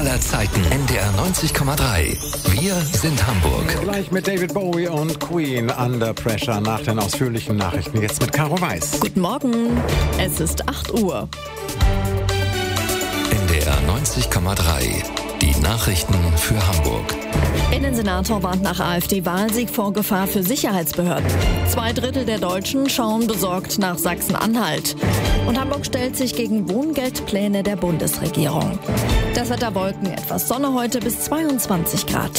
aller Zeiten. NDR 90,3. Wir sind Hamburg. Gleich mit David Bowie und Queen Under Pressure nach den ausführlichen Nachrichten. Jetzt mit Caro Weiß. Guten Morgen, es ist 8 Uhr. NDR 90,3. Die Nachrichten für Hamburg. Innensenator warnt nach AfD-Wahlsieg vor Gefahr für Sicherheitsbehörden. 2/3 der Deutschen schauen besorgt nach Sachsen-Anhalt. Und Hamburg stellt sich gegen Wohngeldpläne der Bundesregierung. Das Wetter: Wolken, etwas Sonne heute bis 22 Grad.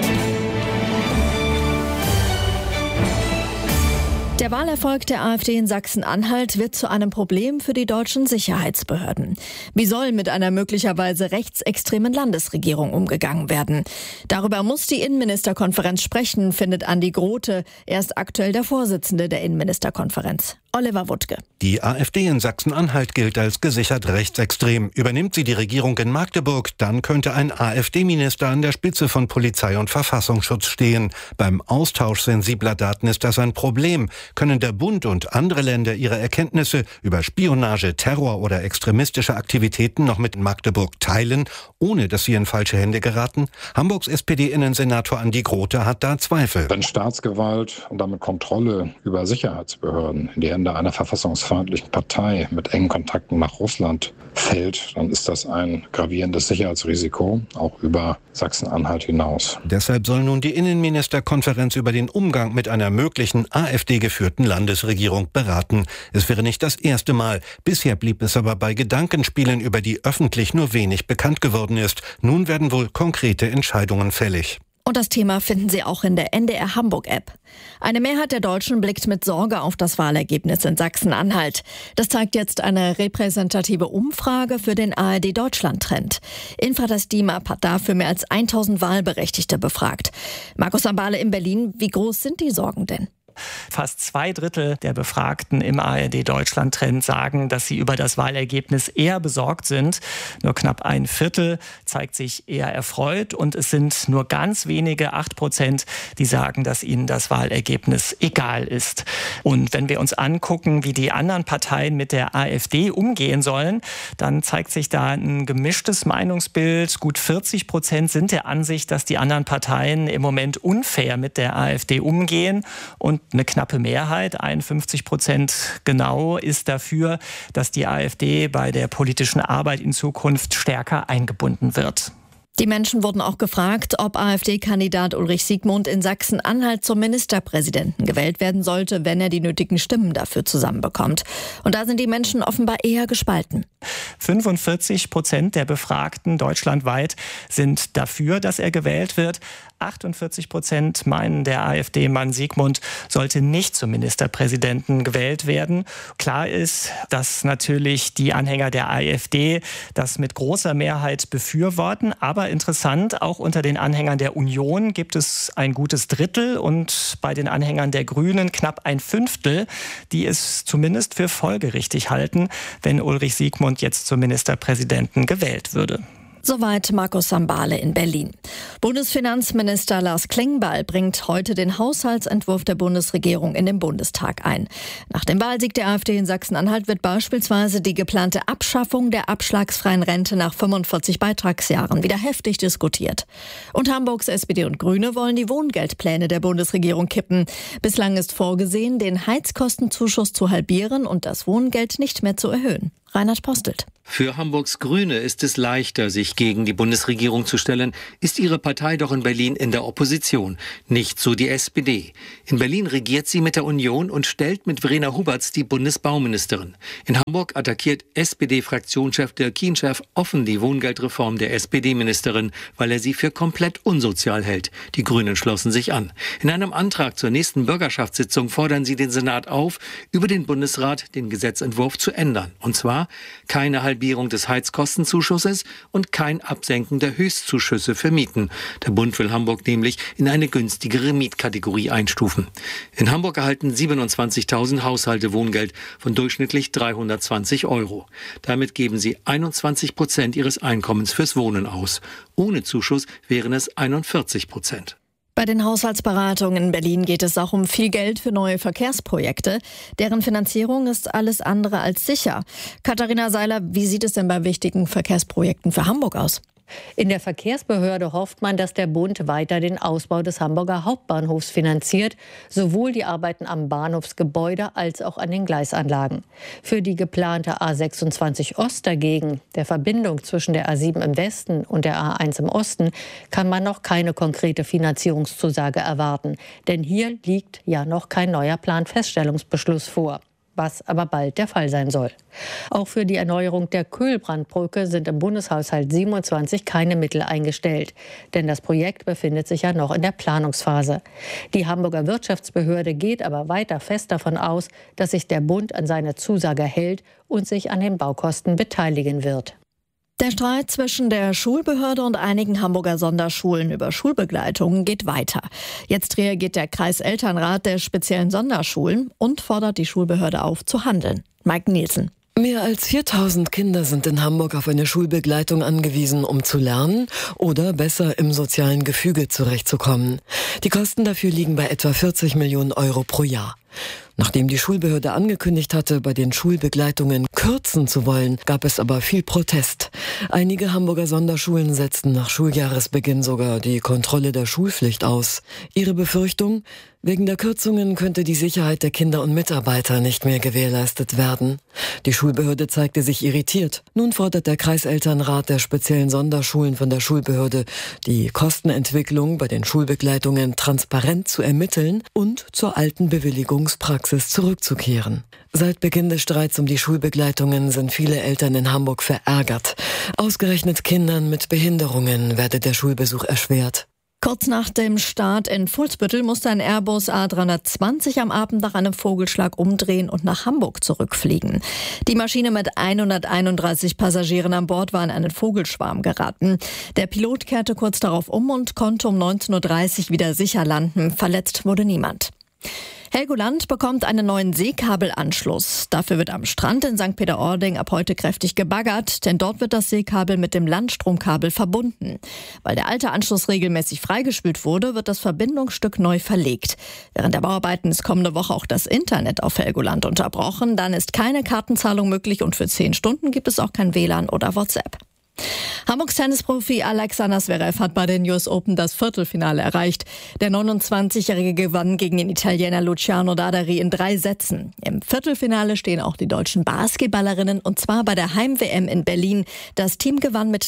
Der Wahlerfolg der AfD in Sachsen-Anhalt wird zu einem Problem für die deutschen Sicherheitsbehörden. Wie soll mit einer möglicherweise rechtsextremen Landesregierung umgegangen werden? Darüber muss die Innenministerkonferenz sprechen, findet Andi Grote. Er ist aktuell der Vorsitzende der Innenministerkonferenz. Oliver Wuttke. Die AfD in Sachsen-Anhalt gilt als gesichert rechtsextrem. Übernimmt sie die Regierung in Magdeburg, dann könnte ein AfD-Minister an der Spitze von Polizei und Verfassungsschutz stehen. Beim Austausch sensibler Daten ist das ein Problem. Können der Bund und andere Länder ihre Erkenntnisse über Spionage, Terror oder extremistische Aktivitäten noch mit Magdeburg teilen, ohne dass sie in falsche Hände geraten? Hamburgs SPD-Innensenator Andi Grote hat da Zweifel. Wenn Staatsgewalt und damit Kontrolle über Sicherheitsbehörden in die Hände einer verfassungsfeindlichen Partei mit engen Kontakten nach Russland fällt, dann ist das ein gravierendes Sicherheitsrisiko, auch über Sachsen-Anhalt hinaus. Deshalb soll nun die Innenministerkonferenz über den Umgang mit einer möglichen AfD-geführten Landesregierung beraten. Es wäre nicht das erste Mal. Bisher blieb es aber bei Gedankenspielen, über die öffentlich nur wenig bekannt geworden ist. Nun werden wohl konkrete Entscheidungen fällig. Und das Thema finden Sie auch in der NDR Hamburg-App. Eine Mehrheit der Deutschen blickt mit Sorge auf das Wahlergebnis in Sachsen-Anhalt. Das zeigt jetzt eine repräsentative Umfrage für den ARD-Deutschland-Trend. Infratest DIMAP hat dafür mehr als 1000 Wahlberechtigte befragt. Markus Sambale in Berlin, wie groß sind die Sorgen denn? Fast 2/3 der Befragten im ARD-Deutschland-Trend sagen, dass sie über das Wahlergebnis eher besorgt sind. Nur knapp 1/4 zeigt sich eher erfreut und es sind nur ganz wenige 8%, die sagen, dass ihnen das Wahlergebnis egal ist. Und wenn wir uns angucken, wie die anderen Parteien mit der AfD umgehen sollen, dann zeigt sich da ein gemischtes Meinungsbild. Gut 40% sind der Ansicht, dass die anderen Parteien im Moment unfair mit der AfD umgehen, und eine knappe Mehrheit, 51% genau, ist dafür, dass die AfD bei der politischen Arbeit in Zukunft stärker eingebunden wird. Die Menschen wurden auch gefragt, ob AfD-Kandidat Ulrich Siegmund in Sachsen-Anhalt zum Ministerpräsidenten gewählt werden sollte, wenn er die nötigen Stimmen dafür zusammenbekommt. Und da sind die Menschen offenbar eher gespalten. 45% der Befragten deutschlandweit sind dafür, dass er gewählt wird. 48% meinen, der AfD-Mann Siegmund sollte nicht zum Ministerpräsidenten gewählt werden. Klar ist, dass natürlich die Anhänger der AfD das mit großer Mehrheit befürworten. Aber interessant, auch unter den Anhängern der Union gibt es ein gutes Drittel und bei den Anhängern der Grünen knapp 1/5, die es zumindest für folgerichtig halten, wenn Ulrich Siegmund jetzt zum Ministerpräsidenten gewählt würde. Soweit Markus Sambale in Berlin. Bundesfinanzminister Lars Klingbeil bringt heute den Haushaltsentwurf der Bundesregierung in den Bundestag ein. Nach dem Wahlsieg der AfD in Sachsen-Anhalt wird beispielsweise die geplante Abschaffung der abschlagsfreien Rente nach 45 Beitragsjahren wieder heftig diskutiert. Und Hamburgs SPD und Grüne wollen die Wohngeldpläne der Bundesregierung kippen. Bislang ist vorgesehen, den Heizkostenzuschuss zu halbieren und das Wohngeld nicht mehr zu erhöhen. Reinhard Postelt. Für Hamburgs Grüne ist es leichter, sich gegen die Bundesregierung zu stellen, ist ihre Partei doch in Berlin in der Opposition. Nicht so die SPD. In Berlin regiert sie mit der Union und stellt mit Verena Huberts die Bundesbauministerin. In Hamburg attackiert SPD-Fraktionschef Dirk Kienschärf offen die Wohngeldreform der SPD-Ministerin, weil er sie für komplett unsozial hält. Die Grünen schlossen sich an. In einem Antrag zur nächsten Bürgerschaftssitzung fordern sie den Senat auf, über den Bundesrat den Gesetzentwurf zu ändern. Und zwar keine Halbierung des Heizkostenzuschusses und kein Absenken der Höchstzuschüsse für Mieten. Der Bund will Hamburg nämlich in eine günstigere Mietkategorie einstufen. In Hamburg erhalten 27.000 Haushalte Wohngeld von durchschnittlich 320 €. Damit geben sie 21% ihres Einkommens fürs Wohnen aus. Ohne Zuschuss wären es 41%. Bei den Haushaltsberatungen in Berlin geht es auch um viel Geld für neue Verkehrsprojekte. Deren Finanzierung ist alles andere als sicher. Katharina Seiler, wie sieht es denn bei wichtigen Verkehrsprojekten für Hamburg aus? In der Verkehrsbehörde hofft man, dass der Bund weiter den Ausbau des Hamburger Hauptbahnhofs finanziert, sowohl die Arbeiten am Bahnhofsgebäude als auch an den Gleisanlagen. Für die geplante A26 Ost dagegen, der Verbindung zwischen der A7 im Westen und der A1 im Osten, kann man noch keine konkrete Finanzierungszusage erwarten. Denn hier liegt ja noch kein neuer Planfeststellungsbeschluss vor, was aber bald der Fall sein soll. Auch für die Erneuerung der Kühlbrandbrücke sind im Bundeshaushalt 27 keine Mittel eingestellt. Denn das Projekt befindet sich ja noch in der Planungsphase. Die Hamburger Wirtschaftsbehörde geht aber weiter fest davon aus, dass sich der Bund an seine Zusage hält und sich an den Baukosten beteiligen wird. Der Streit zwischen der Schulbehörde und einigen Hamburger Sonderschulen über Schulbegleitungen geht weiter. Jetzt reagiert der Kreiselternrat der speziellen Sonderschulen und fordert die Schulbehörde auf, zu handeln. Mike Nielsen. Mehr als 4000 Kinder sind in Hamburg auf eine Schulbegleitung angewiesen, um zu lernen oder besser im sozialen Gefüge zurechtzukommen. Die Kosten dafür liegen bei etwa 40 Millionen Euro pro Jahr. Nachdem die Schulbehörde angekündigt hatte, bei den Schulbegleitungen kürzen zu wollen, gab es aber viel Protest. Einige Hamburger Sonderschulen setzten nach Schuljahresbeginn sogar die Kontrolle der Schulpflicht aus. Ihre Befürchtung? Wegen der Kürzungen könnte die Sicherheit der Kinder und Mitarbeiter nicht mehr gewährleistet werden. Die Schulbehörde zeigte sich irritiert. Nun fordert der Kreiselternrat der speziellen Sonderschulen von der Schulbehörde, die Kostenentwicklung bei den Schulbegleitungen transparent zu ermitteln und zur alten Bewilligungspraxis zurückzukehren. Seit Beginn des Streits um die Schulbegleitungen sind viele Eltern in Hamburg verärgert. Ausgerechnet Kindern mit Behinderungen werde der Schulbesuch erschwert. Kurz nach dem Start in Fuhlsbüttel musste ein Airbus A320 am Abend nach einem Vogelschlag umdrehen und nach Hamburg zurückfliegen. Die Maschine mit 131 Passagieren an Bord war in einen Vogelschwarm geraten. Der Pilot kehrte kurz darauf um und konnte um 19:30 Uhr wieder sicher landen. Verletzt wurde niemand. Helgoland bekommt einen neuen Seekabelanschluss. Dafür wird am Strand in St. Peter-Ording ab heute kräftig gebaggert, denn dort wird das Seekabel mit dem Landstromkabel verbunden. Weil der alte Anschluss regelmäßig freigespült wurde, wird das Verbindungsstück neu verlegt. Während der Bauarbeiten ist kommende Woche auch das Internet auf Helgoland unterbrochen. Dann ist keine Kartenzahlung möglich und für 10 Stunden gibt es auch kein WLAN oder WhatsApp. Hamburgs Tennisprofi Alexander Zverev hat bei den US Open das Viertelfinale erreicht. Der 29-Jährige gewann gegen den Italiener Luciano Dadari in 3 Sätzen. Im Viertelfinale stehen auch die deutschen Basketballerinnen, und zwar bei der Heim-WM in Berlin. Das Team gewann mit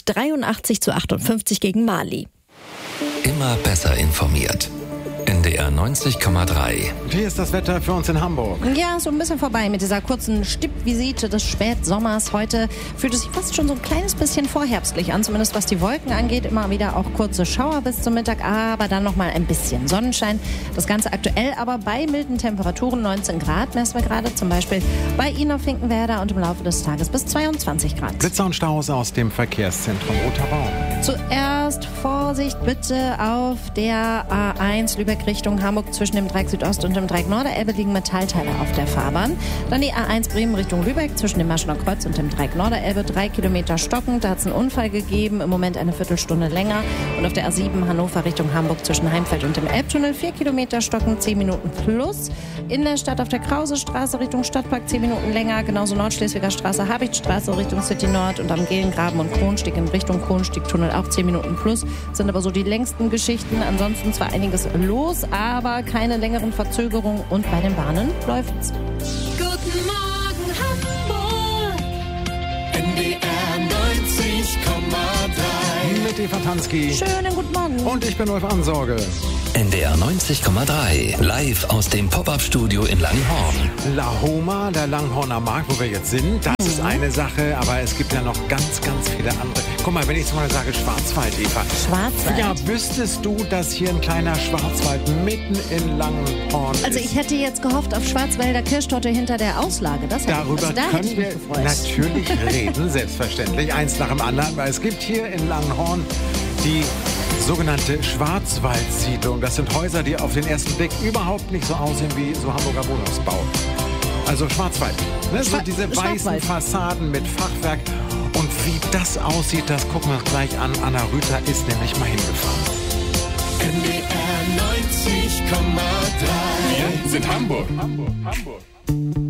83:58 gegen Mali. Immer besser informiert. NDR 90,3. Wie ist das Wetter für uns in Hamburg? Ja, so ein bisschen vorbei mit dieser kurzen Stippvisite des Spätsommers. Heute fühlt es sich fast schon so ein kleines bisschen vorherbstlich an, zumindest was die Wolken angeht. Immer wieder auch kurze Schauer bis zum Mittag, aber dann nochmal ein bisschen Sonnenschein. Das Ganze aktuell aber bei milden Temperaturen. 19 Grad messen wir gerade, zum Beispiel bei Ihnen auf Finkenwerder, und im Laufe des Tages bis 22 Grad. Blitzer und Staus aus dem Verkehrszentrum Otterbaum. Zuerst Vorsicht bitte auf der A1 Lübeck Richtung Hamburg zwischen dem Dreieck Südost und dem Dreieck Norderelbe liegen Metallteile auf der Fahrbahn. Dann die A1 Bremen Richtung Lübeck zwischen dem Maschener Kreuz und dem Dreieck Norderelbe 3 Kilometer stockend. Da hat es einen Unfall gegeben, im Moment eine Viertelstunde länger. Und auf der A7 Hannover Richtung Hamburg zwischen Heimfeld und dem Elbtunnel 4 Kilometer stockend, 10 Minuten plus. In der Stadt auf der Krause-Straße Richtung Stadtpark 10 Minuten länger. Genauso Nordschleswiger Straße, Habichtstraße Richtung City Nord und am Gehlengraben und Kronstieg in Richtung Kronstiegtunnel auch 10 Minuten plus. Sind aber so die längsten Geschichten. Ansonsten zwar einiges los, aber keine längeren Verzögerungen, und bei den Bahnen läuft's. Guten Morgen Hamburg, NDR 90,3. Mit Eva Tansky. Schönen guten Morgen. Und ich bin Ulf Ansorge. NDR 90,3. Live aus dem Pop-Up-Studio in Langhorn. La Homa, der Langhorner Markt, wo wir jetzt sind, das ist eine Sache, aber es gibt ja noch ganz, ganz viele andere. Guck mal, wenn ich jetzt mal sage Schwarzwald, Eva. Schwarzwald? Ja, wüsstest du, dass hier ein kleiner Schwarzwald mitten in Langhorn ist? Also ich hätte jetzt gehofft auf Schwarzwälder Kirschtorte hinter der Auslage. Darüber können wir natürlich reden, selbstverständlich. Eins nach dem anderen, weil es gibt hier in Langhorn die sogenannte Schwarzwaldsiedlung. Das sind Häuser, die auf den ersten Blick überhaupt nicht so aussehen wie so Hamburger Wohnungsbau. Also Schwarzwald. Ne? So diese weißen Fassaden mit Fachwerk. Und wie das aussieht, das gucken wir uns gleich an. Anna Rüther ist nämlich mal hingefahren. NDR 90,3. Wir sind Hamburg.